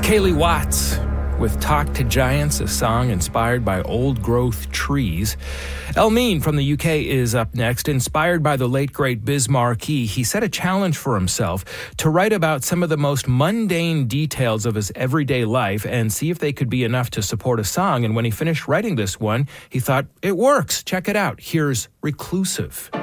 Kaylee Watts with Talk to Giants, a song inspired by old-growth trees. Elmeen from the UK is up next. Inspired by the late, great Biz Markie, he set a challenge for himself to write about some of the most mundane details of his everyday life and see if they could be enough to support a song. And when he finished writing this one, he thought, it works. Check it out. Here's Reclusive.